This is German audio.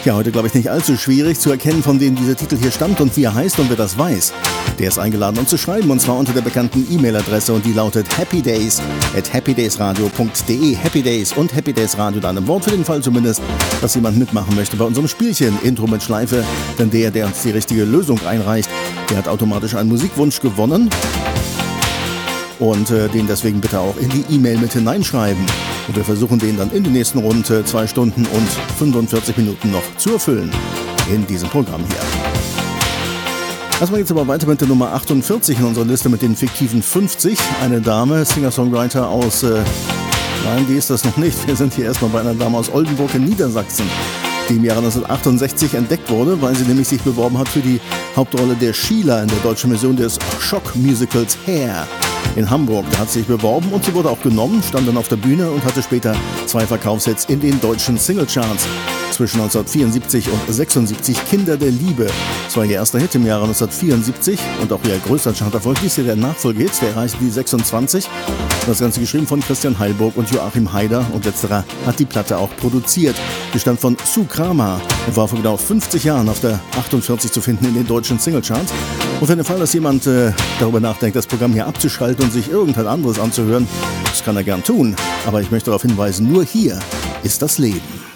Ja, heute glaube ich nicht allzu schwierig zu erkennen, von wem dieser Titel hier stammt und wie er heißt und wer das weiß. Der ist eingeladen, uns zu schreiben, und zwar unter der bekannten E-Mail-Adresse, und die lautet happydays@happydaysradio.de. Happy Days und Happy Days Radio, dann im Wort, für den Fall zumindest, dass jemand mitmachen möchte bei unserem Spielchen Intro mit Schleife. Denn der uns die richtige Lösung einreicht, der hat automatisch einen Musikwunsch gewonnen. Und den deswegen bitte auch in die E-Mail mit hineinschreiben. Und wir versuchen den dann in den nächsten rund 2 Stunden und 45 Minuten noch zu erfüllen in diesem Programm hier. Erstmal geht's aber weiter mit der Nummer 48 in unserer Liste mit den fiktiven 50. Eine Dame, Singer-Songwriter aus... nein, die ist das noch nicht. Wir sind hier erstmal bei einer Dame aus Oldenburg in Niedersachsen, die im Jahre 1968 entdeckt wurde, weil sie nämlich sich beworben hat für die Hauptrolle der Sheila in der deutschen Version des Schock-Musicals Hair in Hamburg. Da hat sie sich beworben und sie wurde auch genommen, stand dann auf der Bühne und hatte später 2 Verkaufshits in den deutschen Singlecharts. Zwischen 1974 und 76 Kinder der Liebe. Das war ihr erster Hit im Jahre 1974 und auch ihr größter Charterfolg. Dies hier der Nachfolgehit, der erreichte die 26. Das Ganze geschrieben von Christian Heilburg und Joachim Haider, und letzterer hat die Platte auch produziert. Die stammt von Sue Kramer und war vor genau 50 Jahren auf der 48 zu finden in den deutschen Singlecharts. Und für den Fall, dass jemand darüber nachdenkt, das Programm hier abzuschalten und sich irgendein anderes anzuhören, das kann er gern tun. Aber ich möchte darauf hinweisen, nur hier ist das Leben.